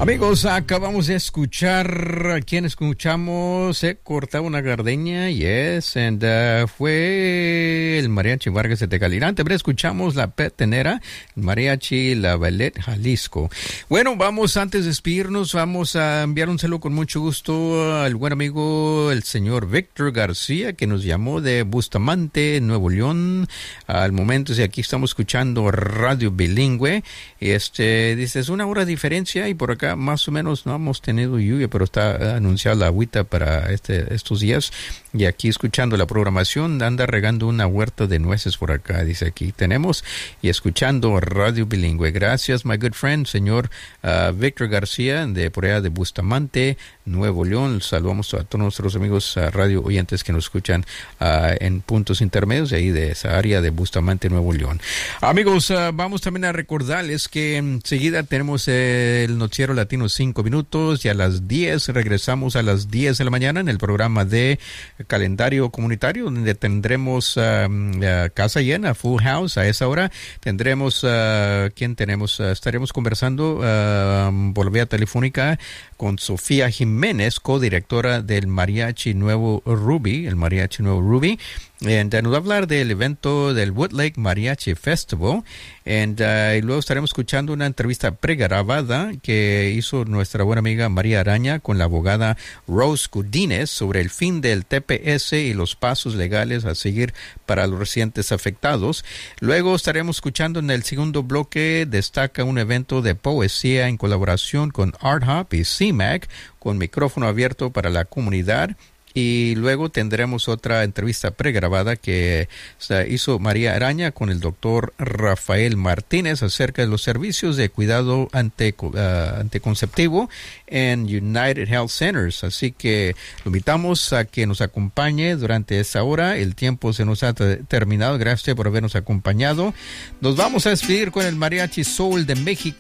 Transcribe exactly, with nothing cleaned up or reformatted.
Amigos, acabamos de escuchar, ¿a quién escuchamos? Se cortaba una gardeña, yes, and uh, fue el Mariachi Vargas de Tecalirán. También escuchamos la petenera, el Mariachi La Ballet Jalisco. Bueno, vamos, antes de despedirnos, vamos a enviar un saludo con mucho gusto al buen amigo, el señor Víctor García, que nos llamó de Bustamante, Nuevo León. Al momento, si aquí estamos escuchando radio bilingüe, este, dice, es una hora de diferencia y por acá más o menos no hemos tenido lluvia, pero está anunciada la agüita para este, estos días. Y aquí escuchando la programación, anda regando una huerta de nueces por acá, dice aquí. Tenemos y escuchando radio bilingüe. Gracias, my good friend, señor uh, Víctor García, de por allá de Bustamante, Nuevo León. Saludamos a todos nuestros amigos uh, radio oyentes que nos escuchan uh, en puntos intermedios de ahí, de esa área de Bustamante, Nuevo León. Amigos, uh, vamos también a recordarles que enseguida tenemos eh, el noticiero latino cinco minutos y a las diez regresamos a las diez de la mañana en el programa de calendario comunitario, donde tendremos uh, uh, casa llena, full house. A esa hora tendremos, uh, ¿quién tenemos? Uh, estaremos conversando uh, por vía telefónica con Sofía Jiménez, codirectora del Mariachi Nuevo Ruby, el Mariachi Nuevo Ruby. And, uh, nos va a hablar del evento del Woodlake Mariachi Festival. And, uh, y luego estaremos escuchando una entrevista pregrabada que hizo nuestra buena amiga María Araña con la abogada Rose Godínez sobre el fin del T P S y los pasos legales a seguir para los residentes afectados. Luego estaremos escuchando en el segundo bloque, destaca un evento de poesía en colaboración con Art Hop y C M A C, con micrófono abierto para la comunidad. Y luego tendremos otra entrevista pregrabada que hizo María Araña con el doctor Rafael Martínez acerca de los servicios de cuidado ante, uh, anticonceptivo en United Health Centers. Así que lo invitamos a que nos acompañe durante esa hora. El tiempo se nos ha terminado. Gracias por habernos acompañado. Nos vamos a despedir con el Mariachi Soul de México.